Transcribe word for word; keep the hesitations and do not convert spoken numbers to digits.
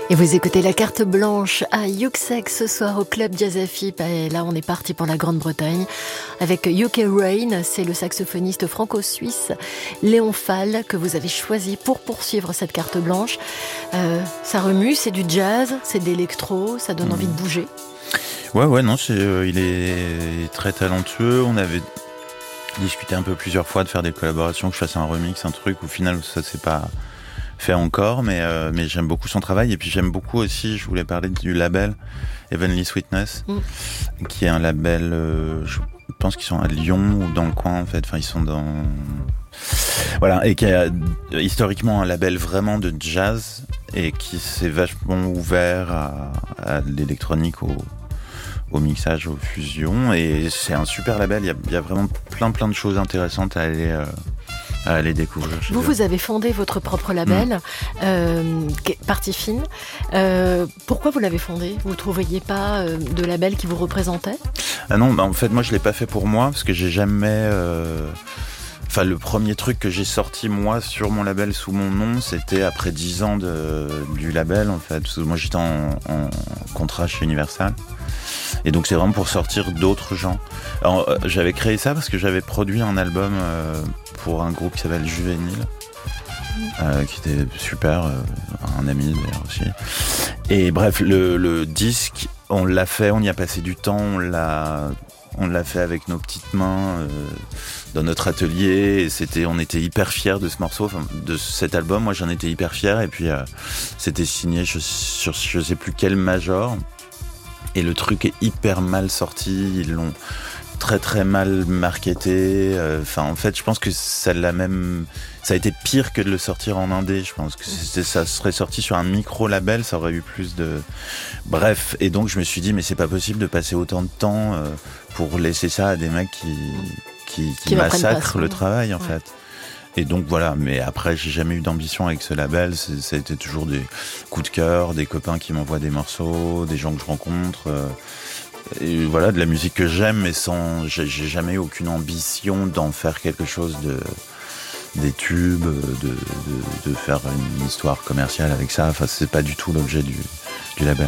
Et vous écoutez la carte blanche à Yuxek ce soir au club Jazz Afip. Et là, on est parti pour la Grande-Bretagne avec U K Rain. C'est le saxophoniste franco-suisse Léon Fall que vous avez choisi pour poursuivre cette carte blanche. Euh, ça remue, c'est du jazz, c'est d'électro, ça donne mmh. envie de bouger. Ouais, ouais, non, c'est, euh, il est très talentueux. On avait discuté un peu plusieurs fois de faire des collaborations, que je fasse un remix, un truc. Au final, ça c'est pas fait encore, mais euh, mais j'aime beaucoup son travail. Et puis j'aime beaucoup aussi, je voulais parler du label Heavenly Sweetness, mm. qui est un label, euh, je pense qu'ils sont à Lyon ou dans le coin en fait. Enfin, ils sont dans voilà, et qui est historiquement un label vraiment de jazz et qui s'est vachement ouvert à, à l'électronique, au au mixage, aux fusions, et c'est un super label. Il y a, il y a vraiment plein plein de choses intéressantes à aller euh, à aller découvrir. Vous, vous avez fondé votre propre label, mmh. euh, Partie Fine. Euh, pourquoi vous l'avez fondé ? Vous ne trouviez pas euh, de label qui vous représentait ? Ah non, bah en fait, moi, je l'ai pas fait pour moi, parce que j'ai jamais... Euh... Enfin, le premier truc que j'ai sorti, moi, sur mon label, sous mon nom, c'était après dix ans de, du label, en fait. Parce que moi, j'étais en, en contrat chez Universal. Et donc, c'est vraiment pour sortir d'autres gens. Alors, euh, j'avais créé ça parce que j'avais produit un album euh, pour un groupe qui s'appelle Juvénile, euh, qui était super, euh, un ami d'ailleurs aussi. Et bref, le, le disque, on l'a fait, on y a passé du temps, on l'a... On l'a fait avec nos petites mains euh, dans notre atelier. Et c'était, on était hyper fiers de ce morceau, enfin, de cet album. Moi, j'en étais hyper fier. Et puis, euh, c'était signé sur je, je sais plus quel major. Et le truc est hyper mal sorti. Ils l'ont très très mal marketé. Enfin, euh, en fait, je pense que ça l'a même, ça a été pire que de le sortir en indé. Je pense que c'était, ça serait sorti sur un micro label, ça aurait eu plus de. Bref, et donc je me suis dit, mais c'est pas possible de passer autant de temps euh, pour laisser ça à des mecs qui qui, qui, qui massacrent le travail, en ouais. fait. Et donc voilà, mais après j'ai jamais eu d'ambition avec ce label, c'est, ça a été toujours des coups de cœur, des copains qui m'envoient des morceaux, des gens que je rencontre. Euh, Et voilà, de la musique que j'aime, mais sans, j'ai, j'ai jamais eu aucune ambition d'en faire quelque chose de, des tubes, de, de, de faire une histoire commerciale avec ça. Enfin, c'est pas du tout l'objet du, du label.